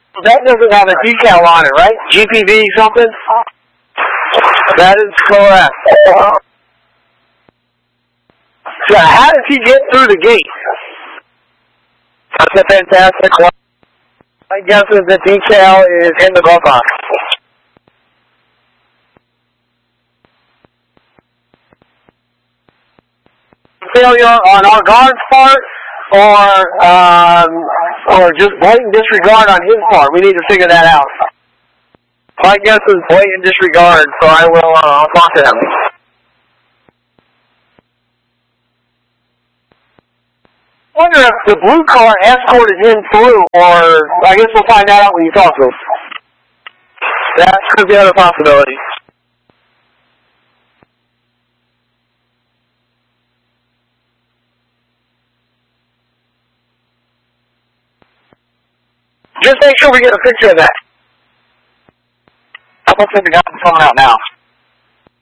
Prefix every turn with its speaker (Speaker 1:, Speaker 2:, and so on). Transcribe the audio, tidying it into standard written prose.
Speaker 1: That doesn't have a decal on it, right? GPV something? That is correct. So how did he get through the gate? That's a fantastic one. My guess is the decal is in the glove box. Failure on our guard's part, or just blatant disregard on his part. We need to figure that out. My guess is blatant disregard, so I'll talk to him. I wonder if the blue car escorted him through, or I guess we'll find that out when you talk to him. That could be another possibility. Just make sure we get a picture of that. Looks like the guy's coming out now.